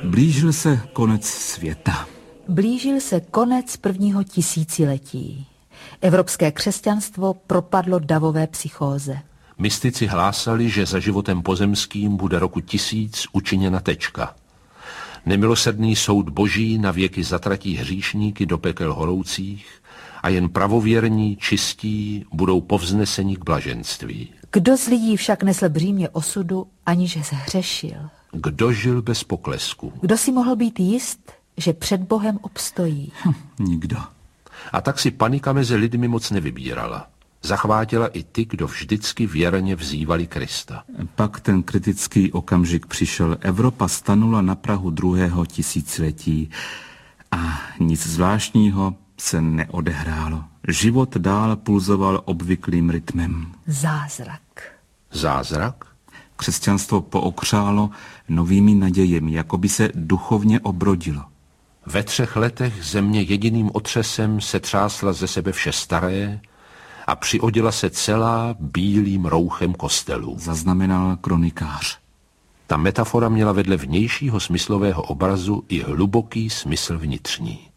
Blížil se konec světa. Blížil se konec prvního tisíciletí. Evropské křesťanstvo propadlo davové psychóze. Mystici hlásali, že za životem pozemským bude roku 1000 učiněna tečka. Nemilosrdný soud Boží na věky zatratí hříšníky do pekel horoucích a jen pravověrní, čistí budou povzneseni k blaženství. Kdo z lidí však nesl břímě osudu, aniž zhřešil? Kdo žil bez poklesku? Kdo si mohl být jist, že před Bohem obstojí? Nikdo. A tak si panika mezi lidmi moc nevybírala. Zachvátila i ty, kdo vždycky věrně vzývali Krista. Pak ten kritický okamžik přišel. Evropa stanula na prahu druhého tisíciletí a nic zvláštního se neodehrálo. Život dál pulzoval obvyklým rytmem. Zázrak. Zázrak? Křesťanstvo pookřálo novými nadějemi, jako by se duchovně obrodilo. Ve 3 letech země jediným otřesem se třásla ze sebe vše staré a přioděla se celá bílým rouchem kostelů. Zaznamenal kronikář. Ta metafora měla vedle vnějšího smyslového obrazu i hluboký smysl vnitřní.